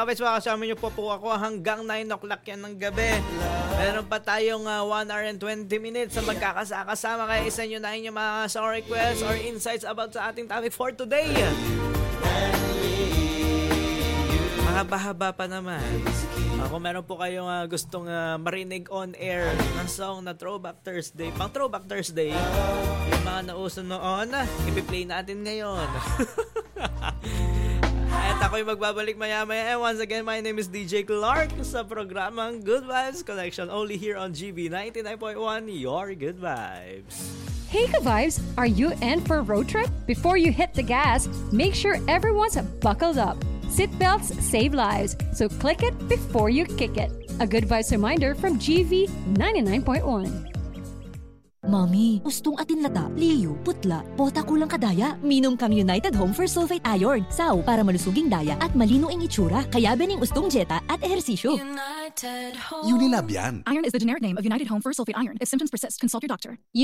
mga kapis, makasama nyo po ako hanggang 9 o'clock yan ng gabi. Meron pa tayong 1 hour and 20 minutes sa magkakasama. Kaya isa nyo na inyong mga song requests or insights about sa ating topic for today. Mahaba-haba pa naman. Kung meron po kayong gustong marinig on air ng song na Throwback Thursday, pang Throwback Thursday, yung mga nauso noon, ipi-play natin ngayon. At ako'y magbabalik maya-maya. And once again, my name is DJ Clark sa programang Good Vibes Collection, only here on GB 99.1, your Good Vibes. Hey Good Vibes, are you in for a road trip? Before you hit the gas, make sure everyone's buckled up. Seatbelts save lives, so click it before you kick it. A Good Vibes reminder from GV 99.1. Mami, gustong atin lata, liyo, putla, bota kulang kadaya. Minom kang United Home for Sulfate Iron. Saw para malusuging daya at malino ang itsura. Kaya bening ustong jeta at ehersisyo. Unilab yan. Iron is the generic name of United Home for Sulfate Iron. If symptoms persist, consult your doctor.